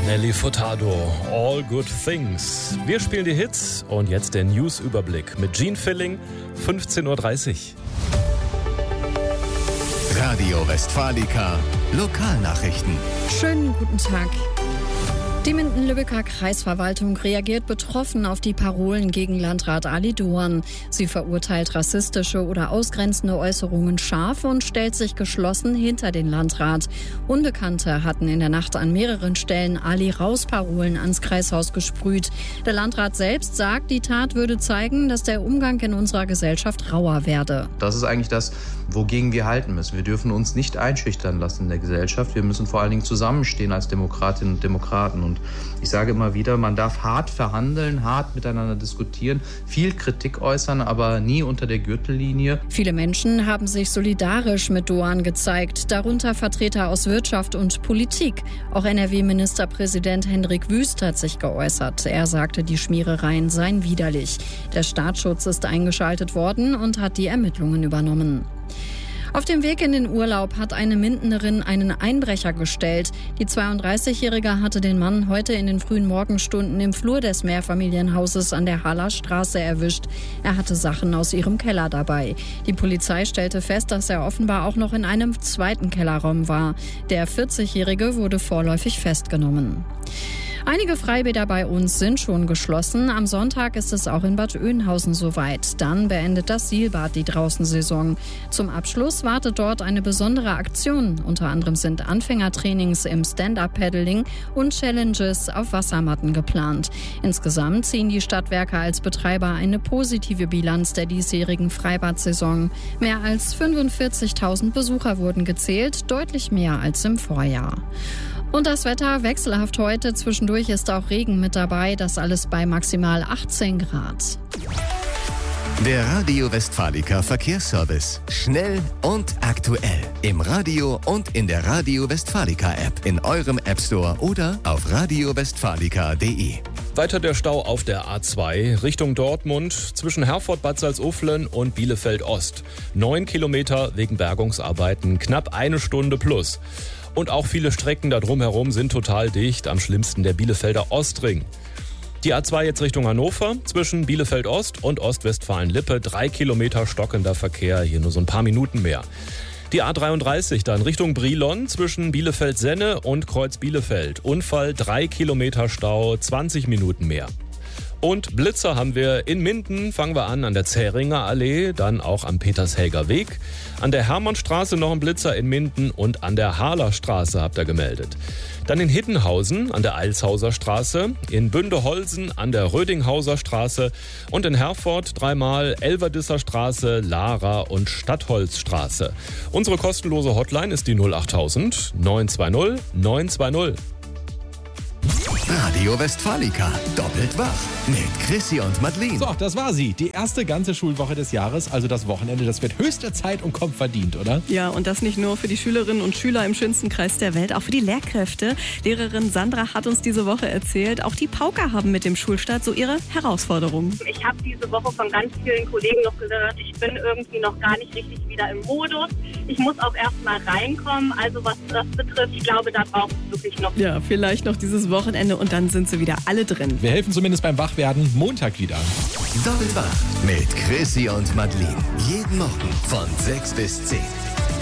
Nelly Furtado, All Good Things. Wir spielen die Hits und jetzt der News-Überblick mit Gene Filling, 15.30 Uhr. Radio Westfalica, Lokalnachrichten. Schönen guten Tag. Die Minden-Lübecker Kreisverwaltung reagiert betroffen auf die Parolen gegen Landrat Ali Doan. Sie verurteilt rassistische oder ausgrenzende Äußerungen scharf und stellt sich geschlossen hinter den Landrat. Unbekannte hatten in der Nacht an mehreren Stellen Ali-Raus-Parolen ans Kreishaus gesprüht. Der Landrat selbst sagt, die Tat würde zeigen, dass der Umgang in unserer Gesellschaft rauer werde. Das ist eigentlich das, wogegen wir halten müssen. Wir dürfen uns nicht einschüchtern lassen in der Gesellschaft. Wir müssen vor allen Dingen zusammenstehen als Demokratinnen und Demokraten. Und ich sage immer wieder, man darf hart verhandeln, hart miteinander diskutieren, viel Kritik äußern, aber nie unter der Gürtellinie. Viele Menschen haben sich solidarisch mit Doan gezeigt, darunter Vertreter aus Wirtschaft und Politik. Auch NRW-Ministerpräsident Hendrik Wüst hat sich geäußert. Er sagte, die Schmierereien seien widerlich. Der Staatsschutz ist eingeschaltet worden und hat die Ermittlungen übernommen. Auf dem Weg in den Urlaub hat eine Mindenerin einen Einbrecher gestellt. Die 32-Jährige hatte den Mann heute in den frühen Morgenstunden im Flur des Mehrfamilienhauses an der Haller Straße erwischt. Er hatte Sachen aus ihrem Keller dabei. Die Polizei stellte fest, dass er offenbar auch noch in einem zweiten Kellerraum war. Der 40-Jährige wurde vorläufig festgenommen. Einige Freibäder bei uns sind schon geschlossen. Am Sonntag ist es auch in Bad Oeynhausen soweit. Dann beendet das Sielbad die Draußensaison. Zum Abschluss wartet dort eine besondere Aktion. Unter anderem sind Anfängertrainings im Stand-Up-Paddling und Challenges auf Wassermatten geplant. Insgesamt ziehen die Stadtwerke als Betreiber eine positive Bilanz der diesjährigen Freibad-Saison. Mehr als 45.000 Besucher wurden gezählt, deutlich mehr als im Vorjahr. Und das Wetter wechselhaft heute. Zwischendurch ist auch Regen mit dabei. Das alles bei maximal 18 Grad. Der Radio Westfalica Verkehrsservice. Schnell und aktuell. Im Radio und in der Radio Westfalica App. In eurem App Store oder auf radiowestfalica.de. Weiter der Stau auf der A2 Richtung Dortmund zwischen Herford, Bad Salzuflen und Bielefeld Ost. 9 Kilometer wegen Bergungsarbeiten, knapp eine Stunde plus. Und auch viele Strecken da drumherum sind total dicht, am schlimmsten der Bielefelder Ostring. Die A2 jetzt Richtung Hannover, zwischen Bielefeld Ost und Ostwestfalen-Lippe, 3 Kilometer stockender Verkehr, hier nur so ein paar Minuten mehr. Die A33 dann Richtung Brilon, zwischen Bielefeld-Senne und Kreuz Bielefeld. Unfall, 3 Kilometer Stau, 20 Minuten mehr. Und Blitzer haben wir in Minden, fangen wir an der Zähringer Allee, dann auch am Petershelger Weg. An der Hermannstraße noch ein Blitzer in Minden und an der Harler Straße habt ihr gemeldet. Dann in Hiddenhausen an der Eilshauser Straße, in Bündeholsen an der Rödinghauser Straße und in Herford dreimal Elverdisser Straße, Lara und Stadtholzstraße. Unsere kostenlose Hotline ist die 08000 920 920. Radio Westfalica, doppelt wach mit Chrissy und Madeleine. So, das war sie. Die erste ganze Schulwoche des Jahres, also das Wochenende. Das wird höchste Zeit und kommt verdient, oder? Ja, und das nicht nur für die Schülerinnen und Schüler im schönsten Kreis der Welt, auch für die Lehrkräfte. Lehrerin Sandra hat uns diese Woche erzählt, auch die Pauker haben mit dem Schulstart so ihre Herausforderungen. Ich habe diese Woche von ganz vielen Kollegen noch gehört, ich bin irgendwie noch gar nicht richtig wieder im Modus. Ich muss auch erst mal reinkommen. Also was das betrifft, ich glaube, da braucht es wirklich noch. Ja, vielleicht noch dieses Wochenende und dann sind sie wieder alle drin. Wir helfen zumindest beim Wachwerden. Montag wieder. Doppelt wach mit Chrissy und Madeleine. Jeden Morgen von 6 bis 10.